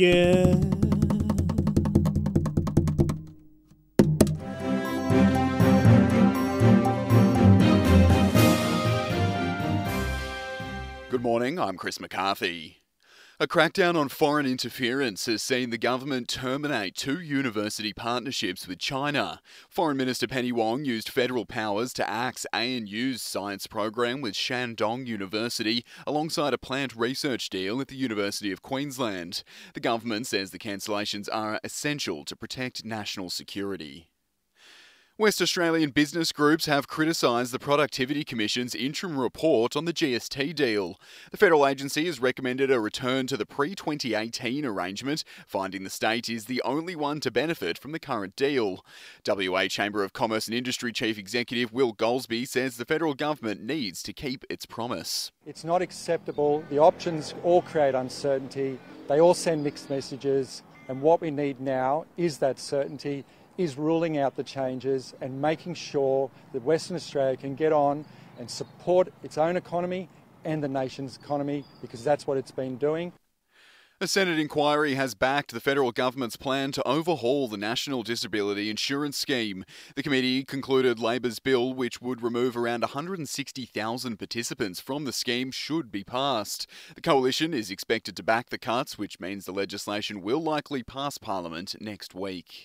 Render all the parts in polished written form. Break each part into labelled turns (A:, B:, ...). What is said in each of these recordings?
A: Yeah.
B: Good morning, I'm Chris McCarthy. A crackdown on foreign interference has seen the government terminate 2 university partnerships with China. Foreign Minister Penny Wong used federal powers to axe ANU's science program with Shandong University alongside a plant research deal at the University of Queensland. The government says the cancellations are essential to protect national security. West Australian business groups have criticised the Productivity Commission's interim report on the GST deal. The federal agency has recommended a return to the pre-2018 arrangement, finding the state is the only one to benefit from the current deal. WA Chamber of Commerce and Industry Chief Executive Will Goldsby says the federal government needs to keep its promise.
C: It's not acceptable. The options all create uncertainty. They all send mixed messages. And what we need now is that certainty, is ruling out the changes and making sure that Western Australia can get on and support its own economy and the nation's economy, because that's what it's been doing.
B: A Senate inquiry has backed the federal government's plan to overhaul the National Disability Insurance Scheme. The committee concluded Labor's bill, which would remove around 160,000 participants from the scheme, should be passed. The coalition is expected to back the cuts, which means the legislation will likely pass Parliament next week.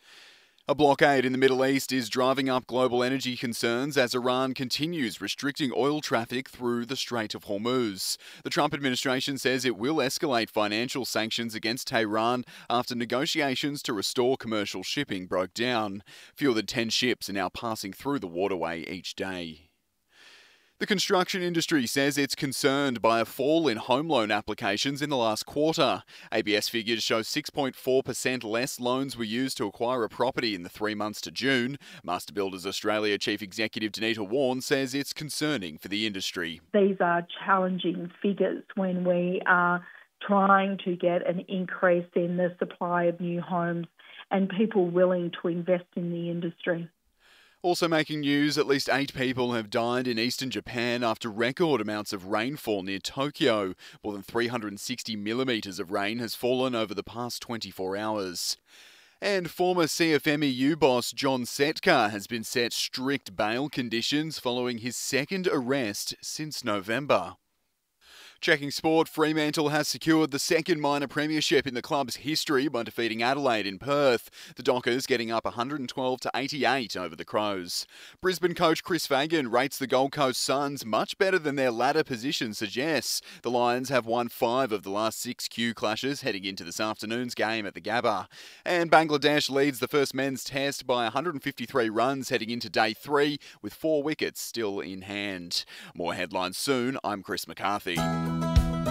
B: A blockade in the Middle East is driving up global energy concerns as Iran continues restricting oil traffic through the Strait of Hormuz. The Trump administration says it will escalate financial sanctions against Tehran after negotiations to restore commercial shipping broke down. Fewer than 10 ships are now passing through the waterway each day. The construction industry says it's concerned by a fall in home loan applications in the last quarter. ABS figures show 6.4% less loans were used to acquire a property in the 3 months to June. Master Builders Australia Chief Executive Danita Warren says it's concerning for the industry.
D: These are challenging figures when we are trying to get an increase in the supply of new homes and people willing to invest in the industry.
B: Also making news, at least 8 people have died in eastern Japan after record amounts of rainfall near Tokyo. More than 360 millimetres of rain has fallen over the past 24 hours. And former CFMEU boss John Setka has been set strict bail conditions following his second arrest since November. Checking sport, Fremantle has secured the second minor premiership in the club's history by defeating Adelaide in Perth. The Dockers getting up 112-88 over the Crows. Brisbane coach Chris Fagan rates the Gold Coast Suns much better than their ladder position suggests. The Lions have won 5 of the last 6 Q clashes heading into this afternoon's game at the Gabba. And Bangladesh leads the first men's test by 153 runs heading into day 3 with 4 wickets still in hand. More headlines soon. I'm Chris McCarthy.